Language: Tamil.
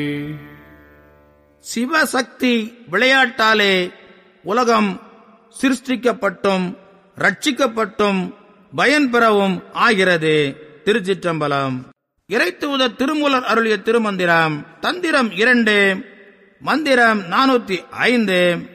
சிவசக்தி விளையாட்டாலே உலகம் சிருஷ்டிக்கப்பட்டும் ரட்சிக்கப்பட்டும் பயன் பெறவும் ஆகிறது. திருச்சிற்றம்பலம். இறைத்தூத திருமூலர் அருளிய திருமந்திரம். தந்திரம் 2, மந்திரம் 405.